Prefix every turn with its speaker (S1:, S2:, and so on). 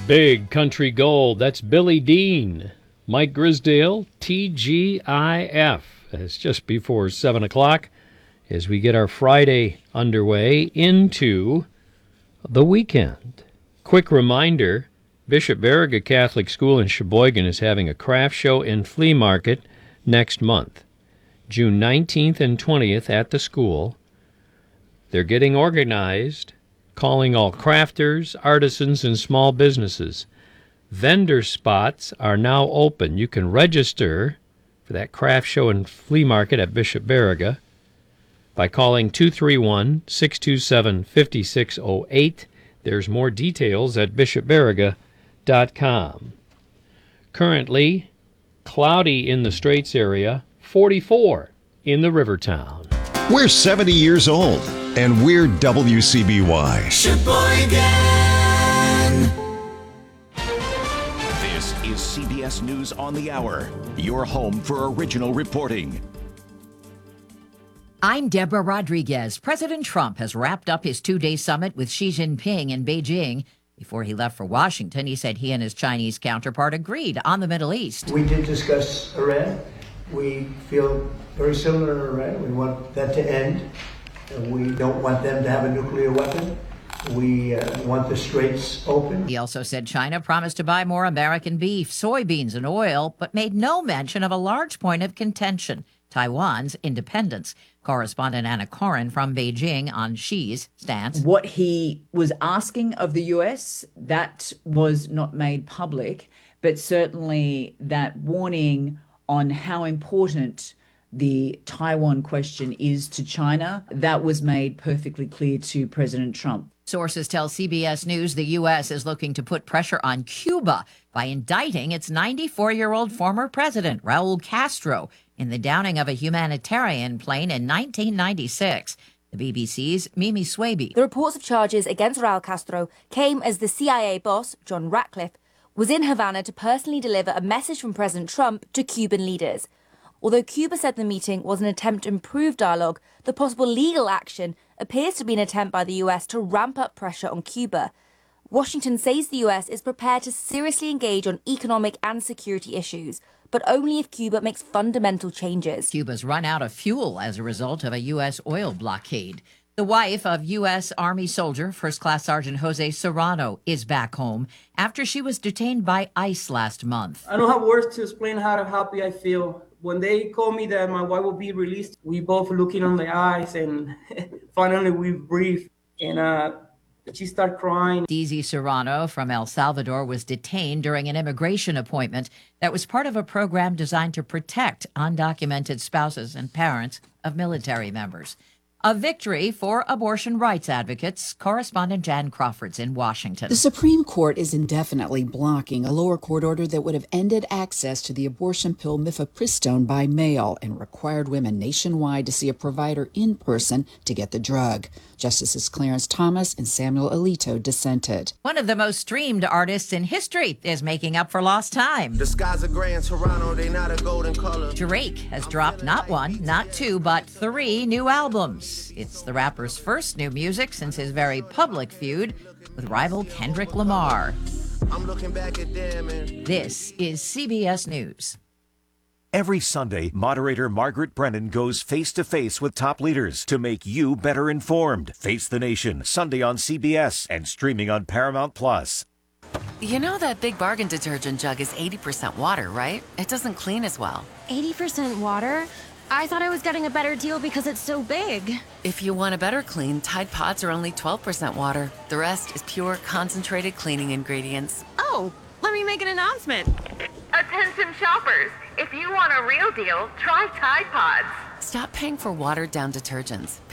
S1: Big Country Gold, that's Billy Dean. Mike Grisdale, TGIF. It's just before 7 o'clock as we get our Friday underway into the weekend. Quick reminder, Bishop Baraga Catholic School in Sheboygan is having a craft show and flea market next month, June 19th and 20th at the school. They're getting organized, calling all crafters, artisans, and small businesses. Vendor spots are now open. You can register for that craft show and flea market at Bishop Baraga by calling 231-627-5608. There's more details at bishopbaraga.com. Currently, cloudy in the Straits area, 44 in the Rivertown.
S2: We're 70 years old, and we're WCBY.
S3: Sheboygan. This is CBS News on the Hour, your home for original reporting.
S4: I'm Deborah Rodriguez. President Trump has wrapped up his two-day summit with Xi Jinping in Beijing. Before he left for Washington, he said he and his Chinese counterpart agreed on the Middle East.
S5: We did discuss Iran. We feel very similar to Iran. We want that to end. We don't want them to have a nuclear weapon. We want the straits open.
S4: He also said China promised to buy more American beef, soybeans, and oil, but made no mention of a large point of contention, Taiwan's independence. Correspondent Anna Corin from Beijing on Xi's stance.
S6: What he was asking of the U.S., that was not made public, but certainly that warning on how important the Taiwan question is to China, that was made perfectly clear to President Trump.
S4: Sources tell CBS News the U.S. is looking to put pressure on Cuba by indicting its 94-year-old former president, Raul Castro, in the downing of a humanitarian plane in 1996. The BBC's Mimi Swaby.
S7: The reports of charges against Raul Castro came as the CIA boss, John Ratcliffe, was in Havana to personally deliver a message from President Trump to Cuban leaders. Although Cuba said the meeting was an attempt to improve dialogue, the possible legal action appears to be an attempt by the US to ramp up pressure on Cuba. Washington says the US is prepared to seriously engage on economic and security issues, but only if Cuba makes fundamental changes.
S4: Cuba's run out of fuel as a result of a U.S. oil blockade. The wife of U.S. Army soldier, First Class Sergeant Jose Serrano, is back home after she was detained by ICE last month.
S8: I don't have words to explain how happy I feel. When they told me that my wife will be released, we both looking on the eyes and finally we breathe. And she started crying.
S4: DZ Serrano from El Salvador was detained during an immigration appointment that was part of a program designed to protect undocumented spouses and parents of military members. A victory for abortion rights advocates. Correspondent Jan Crawford's in Washington.
S9: The Supreme Court is indefinitely blocking a lower court order that would have ended access to the abortion pill mifepristone by mail and required women nationwide to see a provider in person to get the drug. Justices Clarence Thomas and Samuel Alito dissented.
S4: One of the most streamed artists in history is making up for lost time.
S10: The skies are gray in Toronto, they not a golden color.
S4: Drake has dropped not one, not two, but 3 new albums. It's the rapper's first new music since his very public feud with rival Kendrick Lamar.
S10: I'm looking back at them and...
S4: This is CBS News.
S3: Every Sunday, moderator Margaret Brennan goes face-to-face with top leaders to make you better informed. Face the Nation, Sunday on CBS and streaming on Paramount+.
S11: You know that Big Bargain detergent jug is 80% water, right? It doesn't clean as well.
S12: 80% water? I thought I was getting a better deal because it's so big.
S11: If you want a better clean, Tide Pods are only 12% water. The rest is pure, concentrated cleaning ingredients.
S12: Oh, let me make an announcement.
S13: Attention shoppers, if you want a real deal, try Tide Pods.
S11: Stop paying for watered-down detergents.